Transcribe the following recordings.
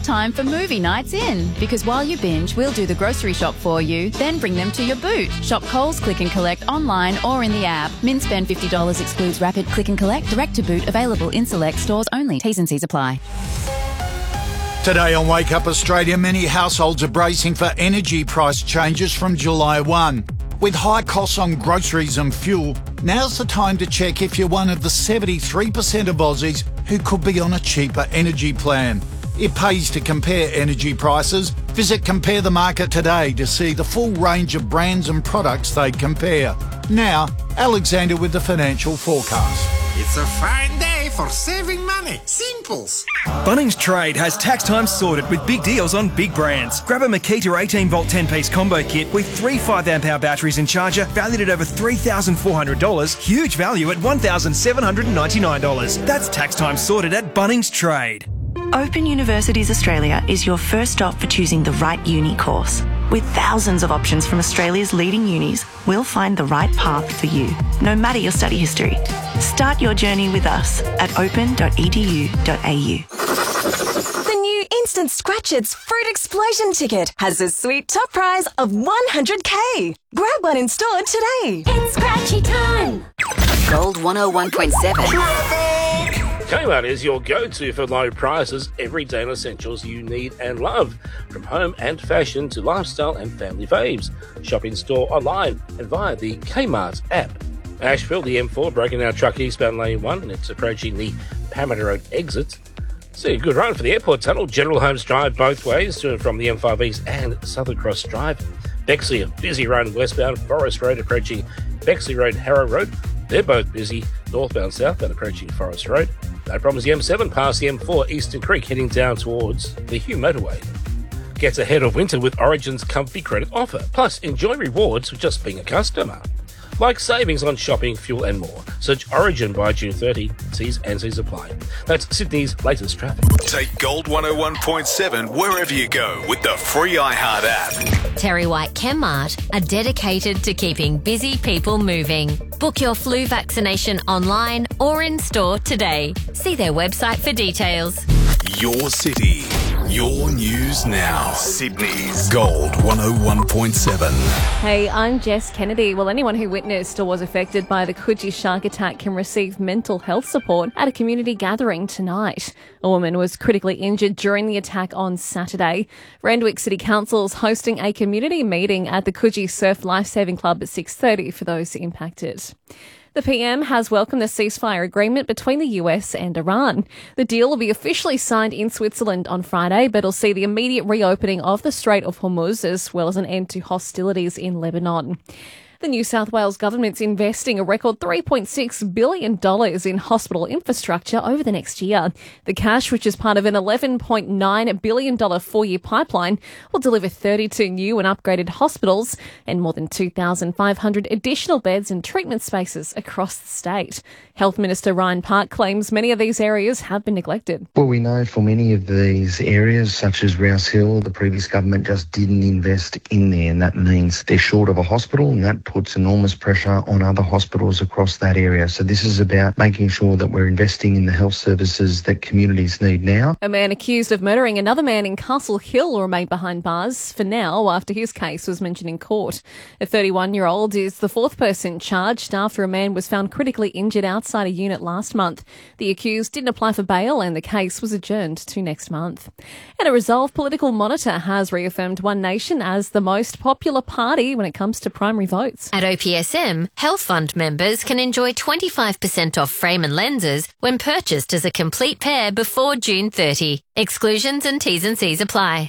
time for movie nights in. Because while you binge, we'll do the grocery shop for you, then bring them to your boot. Shop Coles Click and Collect online or in the app. Min spend $50 excludes rapid click and collect, direct to boot, available in select stores only. T's and C's apply. Today on Wake Up Australia, many households are bracing for energy price changes from July 1. With high costs on groceries and fuel, now's the time to check if you're one of the 73% of Aussies who could be on a cheaper energy plan. It pays to compare energy prices. Visit Compare the Market today to see the full range of brands and products they compare. Now, Alexander with the financial forecast. It's a fine day for saving money. Simples. Bunnings Trade has tax time sorted with big deals on big brands. Grab a Makita 18-volt 10-piece combo kit with 3 5-amp-hour batteries and charger valued at over $3,400. Huge value at $1,799. That's tax time sorted at Bunnings Trade. Open Universities Australia is your first stop for choosing the right uni course. With thousands of options from Australia's leading unis, we'll find the right path for you, no matter your study history. Start your journey with us at open.edu.au. The new Instant Scratchits Fruit Explosion ticket has a sweet top prize of $100K. Grab one in store today. It's scratchy time. Gold 101.7. Kmart is your go-to for low prices, everyday essentials you need and love. From home and fashion to lifestyle and family faves. Shop in store, online and via the Kmart app. Asheville, the M4 broken down truck eastbound lane 1 and it's approaching the Parramatta Road exit. See a good run for the airport tunnel. General Holmes Drive both ways to and from the M5 East and Southern Cross Drive. Bexley, a busy run westbound Forest Road approaching Bexley Road, Harrow Road. They're both busy northbound, southbound approaching Forest Road. No problems, the M7 past the M4 Eastern Creek heading down towards the Hume Motorway. Get ahead of winter with Origin's Comfy Credit offer. Plus, enjoy rewards for just being a customer. Like savings on shopping, fuel and more. Search Origin by June 30. T's and C's apply. That's Sydney's latest traffic. Take Gold 101.7 wherever you go with the free iHeart app. Terry White Chemmart are dedicated to keeping busy people moving. Book your flu vaccination online or in store today. See their website for details. Your city, your news now. Sydney's Gold 101.7. Hey, I'm Jess Kennedy. Well, anyone who witnessed or was affected by the Coogee shark attack can receive mental health support at a community gathering tonight. A woman was critically injured during the attack on Saturday. Randwick City Council is hosting a community meeting at the Coogee Surf Lifesaving Club at 6:30 for those impacted. The PM has welcomed the ceasefire agreement between the US and Iran. The deal will be officially signed in Switzerland on Friday, but it'll see the immediate reopening of the Strait of Hormuz as well as an end to hostilities in Lebanon. The New South Wales government's investing a record $3.6 billion in hospital infrastructure over the next year. The cash, which is part of an $11.9 billion 4-year pipeline, will deliver 32 new and upgraded hospitals and more than 2,500 additional beds and treatment spaces across the state. Health Minister Ryan Park claims many of these areas have been neglected. Well, we know for many of these areas, such as Rouse Hill, the previous government just didn't invest in there, and that means they're short of a hospital, and that puts enormous pressure on other hospitals across that area. So this is about making sure that we're investing in the health services that communities need now. A man accused of murdering another man in Castle Hill will remain behind bars for now after his case was mentioned in court. A 31-year-old is the fourth person charged after a man was found critically injured outside a unit last month. The accused didn't apply for bail and the case was adjourned to next month. And a Resolve Political Monitor has reaffirmed One Nation as the most popular party when it comes to primary votes. At OPSM, Health Fund members can enjoy 25% off frame and lenses when purchased as a complete pair before June 30. Exclusions and T's and C's apply.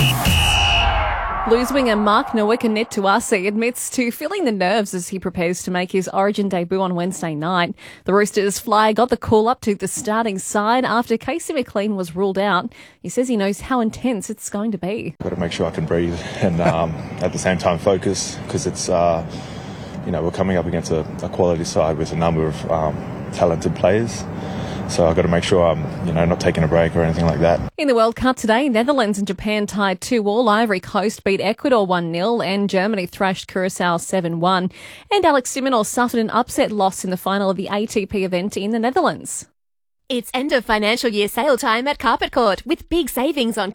Blues winger Mark Nawaqanit-Tuasi admits to feeling the nerves as he prepares to make his Origin debut on Wednesday night. The Roosters flyer got the call up to the starting side after Casey McLean was ruled out. He says he knows how intense it's going to be. Got to make sure I can breathe and at the same time focus, because it's we're coming up against a quality side with a number of talented players. So I've got to make sure I'm, not taking a break or anything like that. In the World Cup today, Netherlands and Japan tied 2-2. Ivory Coast beat Ecuador 1-0 and Germany thrashed Curacao 7-1. And Alex de Minaur suffered an upset loss in the final of the ATP event in the Netherlands. It's end of financial year sale time at Carpet Court with big savings on